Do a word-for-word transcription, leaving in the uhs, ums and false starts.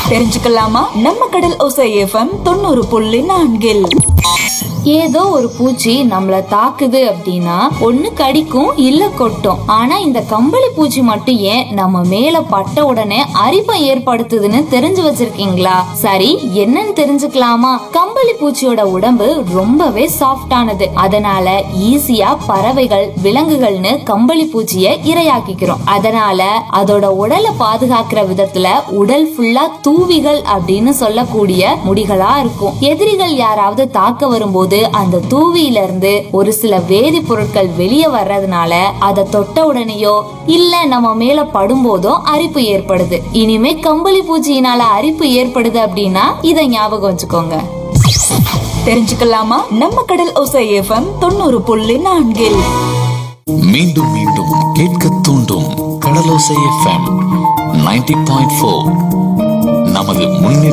தெரிஞ்சுக்கலாமா? நம்ம கடல் ஓசை எஃப்எம் தொண்ணூறு புள்ளி நான்கில் ஏதோ ஒரு பூச்சி நம்மள தாக்குது அப்படின்னா ஒண்ணு கடிக்கும் இல்ல கொட்டும். ஆனா இந்த கம்பளி பூச்சி மட்டும் ஏன் நம்ம மேல பட்ட உடனே அரிப்பை ஏற்படுத்துதுன்னு தெரிஞ்சு வச்சிருக்கீங்களா? சரி, என்னன்னு தெரிஞ்சுக்கலாமா? கம்பளி பூச்சியோட உடம்பு ரொம்பவே சாஃப்டானது. அதனால ஈஸியா பறவைகள், விலங்குகள்னு கம்பளி பூச்சிய இரையாக்கிக்கிறோம். அதனால அதோட உடலை பாதுகாக்கிற விதத்துல உடல் ஃபுல்லா தூவிகள் அப்படின்னு சொல்லக்கூடிய முடிகளா இருக்கும். எதிரிகள் யாராவது தாக்க வரும்போது அந்த தூவியில இருந்து ஒரு சில வேதி பொருட்கள் வெளியே வர்றதுனால அதை தொட்ட உடனேயோ இல்ல நம்ம மேல படும்போதோ அரிப்பு ஏற்படுது. இனிமே கம்பளி பூச்சியினால அரிப்பு ஏற்படுது அப்படின்னா இதை ஞாபகம் வச்சுக்கோங்க. தெரிஞ்சுக்கலாமா? நம்ம கடல் ஓசை எஃப்எம் தொண்ணூறு புள்ளி நான்கில் மீண்டும் மீண்டும் கேட்க தூண்டும் கடலோசை எஃப்எம் நைன்டி பாயிண்ட் ஃபோர் நமது முன்னே